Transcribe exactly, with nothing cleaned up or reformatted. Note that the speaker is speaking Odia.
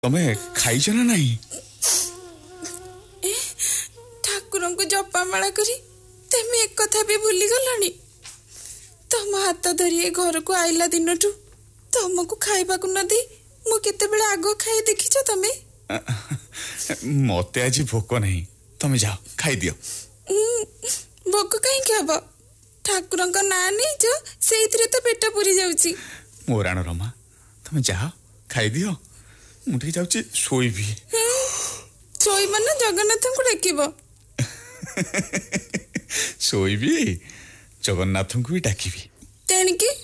ତମେ ଖାଇଛ ନା ନାହିଁ? ଠାକୁରଙ୍କୁ ଜପାମାଳା କରି ତେମେ ଏକଥା ବି ଭୁଲିଗଲଣି? ତମ ହାତ ଧରି ଏ ଘରକୁ ଆଇଲା ଦିନଠୁ ତମକୁ ଖାଇବାକୁ ନ ଦେଇ ମୁଁ କେତେବେଳେ ଆଗ ଖାଇ ଦେଖିଛ ତମେ? ମତେ ଆଜି ଭୋକ ନାହିଁ, ତମେ ଯାଅ ଖାଇଦିଅ। ଭୋକ କାହିଁକି ହବ? ଠାକୁରଙ୍କ ନାଁ ନେଇଛ, ସେଇଥିରେ ତ ପେଟ ପୁରି ଯାଉଛି। ମୋ ରାଣ ରମା, ତମେ ଯାଅ ଖାଇଦିଅ, ମୁଁ ଟିକେ ଯାଉଛି ଶୋଇବି। ଶୋଇବ ନା ଜଗନ୍ନାଥଙ୍କୁ ଡାକିବ? ଶୋଇବି, ଜଗନ୍ନାଥଙ୍କୁ ବି ଡାକିବି। ତେଣିକି